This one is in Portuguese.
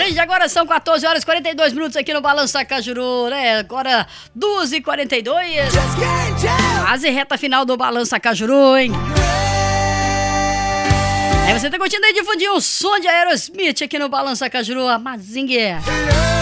Gente, agora são 14 horas e 42 minutos aqui no Balança Cajuru, né? Agora 2h42. Quase reta final do Balança Cajuru, hein? Aí você tá curtindo aí de fundinho o som de Aerosmith aqui no Balança Cajuru, a Mazingue.